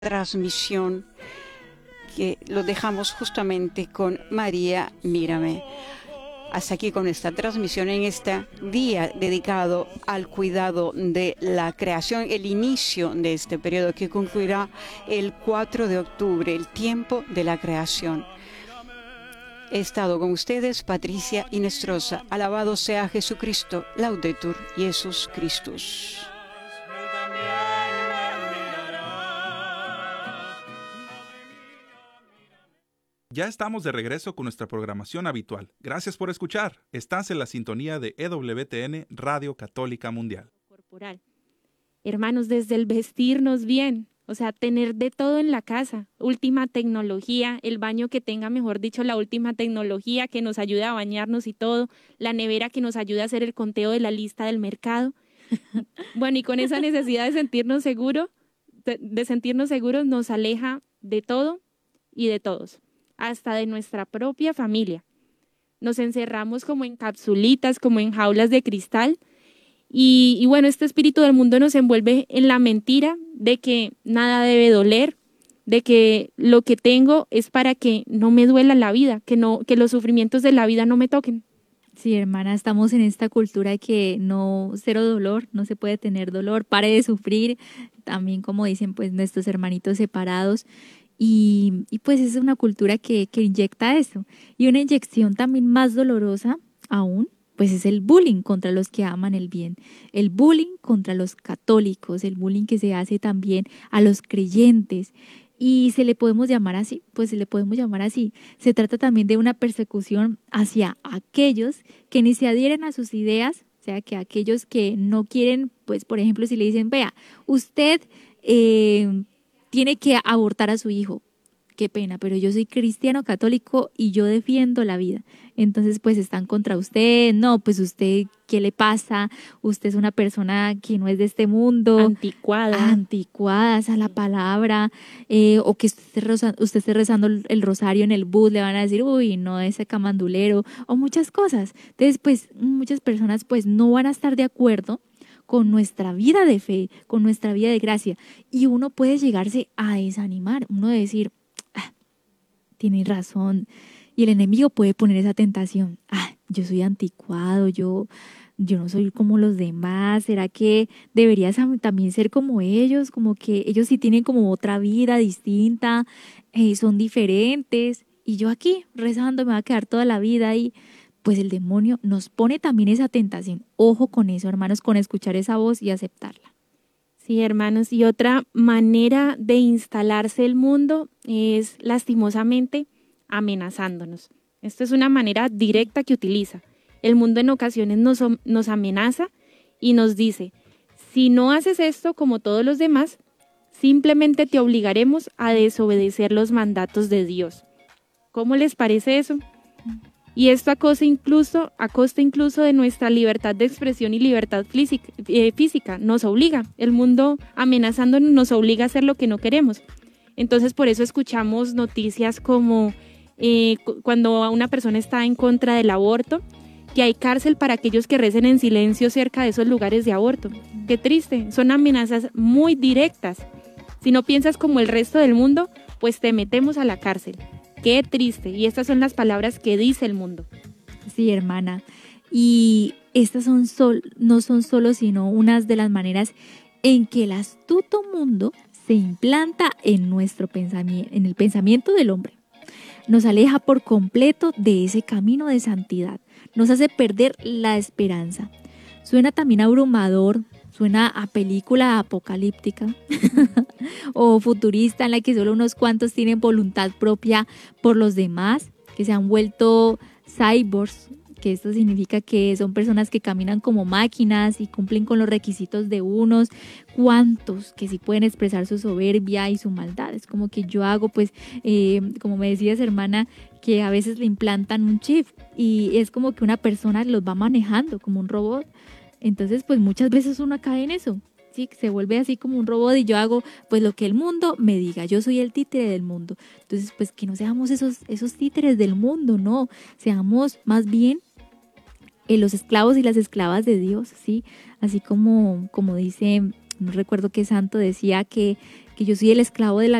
transmisión que lo dejamos justamente con María Mírame. Hasta aquí con esta transmisión en este día dedicado al cuidado de la creación, el inicio de este periodo que concluirá el 4 de octubre, el tiempo de la creación. He estado con ustedes, Patricia Inestrosa. Alabado sea Jesucristo, Laudetur Jesus Christus. Ya estamos de regreso con nuestra programación habitual. Gracias por escuchar. Estás en la sintonía de EWTN, Radio Católica Mundial. Corporal. Hermanos, desde el vestirnos bien, o sea, tener de todo en la casa, última tecnología, el baño que tenga, mejor dicho, la última tecnología que nos ayuda a bañarnos y todo, la nevera que nos ayuda a hacer el conteo de la lista del mercado. Bueno, y con esa necesidad de sentirnos seguros, nos aleja de todo y de todos, hasta de nuestra propia familia. Nos encerramos como en capsulitas, como en jaulas de cristal, y bueno, este espíritu del mundo nos envuelve en la mentira de que nada debe doler, de que lo que tengo es para que no me duela la vida, que los sufrimientos de la vida no me toquen. Sí, hermana, estamos en esta cultura de que no, cero dolor, no se puede tener dolor, pare de sufrir, también como dicen pues nuestros hermanitos separados. Y pues es una cultura que inyecta eso. Y una inyección también más dolorosa aún, pues es el bullying contra los que aman el bien. El bullying contra los católicos, el bullying que se hace también a los creyentes. Y se le podemos llamar así, pues se le podemos llamar así. Se trata también de una persecución hacia aquellos que ni se adhieren a sus ideas, o sea, que aquellos que no quieren, pues por ejemplo, si le dicen, vea, usted tiene que abortar a su hijo. Qué pena, pero yo soy cristiano católico y yo defiendo la vida. Entonces, pues están contra usted. No, pues usted, ¿qué le pasa? Usted es una persona que no es de este mundo. Anticuada, esa es la palabra. O que usted esté rezando el rosario en el bus, le van a decir, uy, no, ese camandulero. O muchas cosas. Entonces, pues muchas personas pues no van a estar de acuerdo con nuestra vida de fe, con nuestra vida de gracia. Y uno puede llegarse a desanimar, uno decir, tiene razón. Y el enemigo puede poner esa tentación. Yo soy anticuado, yo no soy como los demás. ¿Será que deberías también ser como ellos? Como que ellos sí tienen como otra vida distinta, son diferentes. Y yo aquí rezando me va a quedar toda la vida ahí. Pues el demonio nos pone también esa tentación. Ojo con eso, hermanos, con escuchar esa voz y aceptarla. Sí, hermanos, y otra manera de instalarse el mundo es lastimosamente amenazándonos. Esto es una manera directa que utiliza. El mundo en ocasiones nos amenaza y nos dice, si no haces esto como todos los demás, simplemente te obligaremos a desobedecer los mandatos de Dios. ¿Cómo les parece eso? Y esto a costa incluso de nuestra libertad de expresión y libertad física. Nos obliga, el mundo amenazándonos nos obliga a hacer lo que no queremos. Entonces por eso escuchamos noticias como cuando una persona está en contra del aborto, que hay cárcel para aquellos que recen en silencio cerca de esos lugares de aborto. Qué triste, son amenazas muy directas. Si no piensas como el resto del mundo, pues te metemos a la cárcel. Qué triste. Y estas son las palabras que dice el mundo. Sí, hermana. Y estas no son solo sino unas de las maneras en que el astuto mundo se implanta en nuestro pensamiento, en el pensamiento del hombre. Nos aleja por completo de ese camino de santidad. Nos hace perder la esperanza. Suena también abrumador. Suena a película apocalíptica o futurista en la que solo unos cuantos tienen voluntad propia por los demás, que se han vuelto cyborgs, que esto significa que son personas que caminan como máquinas y cumplen con los requisitos de unos cuantos que sí pueden expresar su soberbia y su maldad. Es como que yo hago, pues, como me decías, hermana, que a veces le implantan un chip y es como que una persona los va manejando como un robot. Entonces, pues muchas veces uno cae en eso, ¿sí? Se vuelve así como un robot y yo hago pues lo que el mundo me diga, yo soy el títere del mundo. Entonces, pues que no seamos esos títeres del mundo, no, seamos más bien los esclavos y las esclavas de Dios, ¿sí? Así como dice no recuerdo qué santo decía que yo soy el esclavo de la